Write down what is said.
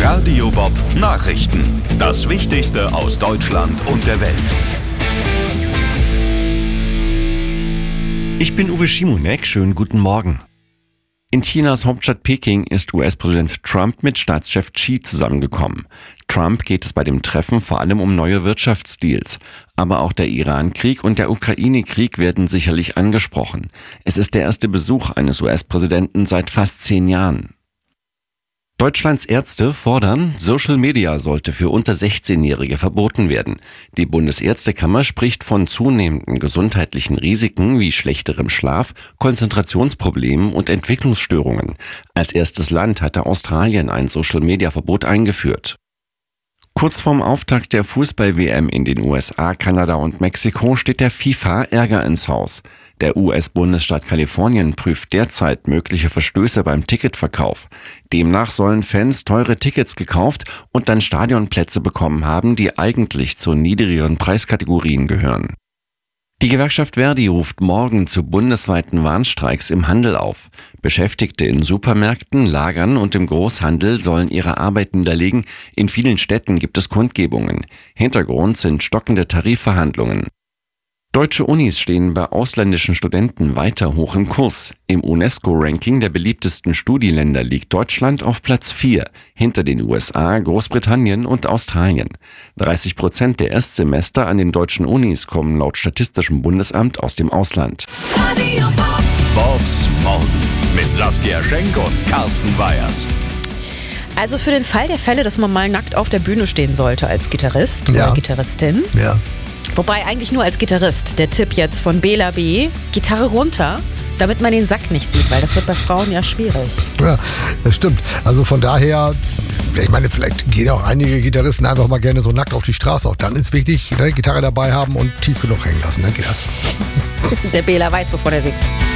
Radio Bob Nachrichten. Das Wichtigste aus Deutschland und der Welt. Ich bin Uwe Schimonek, schönen guten Morgen. In Chinas Hauptstadt Peking ist US-Präsident Trump mit Staatschef Xi zusammengekommen. Trump geht es bei dem Treffen vor allem um neue Wirtschaftsdeals. Aber auch der Iran-Krieg und der Ukraine-Krieg werden sicherlich angesprochen. Es ist der erste Besuch eines US-Präsidenten seit fast 10 Jahren. Deutschlands Ärzte fordern, Social Media sollte für unter 16-Jährige verboten werden. Die Bundesärztekammer spricht von zunehmenden gesundheitlichen Risiken wie schlechterem Schlaf, Konzentrationsproblemen und Entwicklungsstörungen. Als erstes Land hatte Australien ein Social Media Verbot eingeführt. Kurz vorm Auftakt der Fußball-WM in den USA, Kanada und Mexiko steht der FIFA Ärger ins Haus. Der US-Bundesstaat Kalifornien prüft derzeit mögliche Verstöße beim Ticketverkauf. Demnach sollen Fans teure Tickets gekauft und dann Stadionplätze bekommen haben, die eigentlich zu niedrigeren Preiskategorien gehören. Die Gewerkschaft Verdi ruft morgen zu bundesweiten Warnstreiks im Handel auf. Beschäftigte in Supermärkten, Lagern und im Großhandel sollen ihre Arbeit niederlegen. In vielen Städten gibt es Kundgebungen. Hintergrund sind stockende Tarifverhandlungen. Deutsche Unis stehen bei ausländischen Studenten weiter hoch im Kurs. Im UNESCO-Ranking der beliebtesten Studienländer liegt Deutschland auf Platz 4, hinter den USA, Großbritannien und Australien. 30% der Erstsemester an den deutschen Unis kommen laut Statistischem Bundesamt aus dem Ausland. Bobs Morgen mit Saskia Schenk und Carsten Weyers. Also für den Fall der Fälle, dass man mal nackt auf der Bühne stehen sollte als Gitarrist oder Gitarristin. Ja. Wobei eigentlich nur als Gitarrist. Der Tipp jetzt von Bela B. Gitarre runter, damit man den Sack nicht sieht, weil das wird bei Frauen ja schwierig. Ja, das stimmt. Also von daher, ich meine, vielleicht gehen auch einige Gitarristen einfach mal gerne so nackt auf die Straße. Auch dann ist wichtig, Gitarre dabei haben und tief genug hängen lassen. Dann geht das. Der Bela weiß, wovon er singt.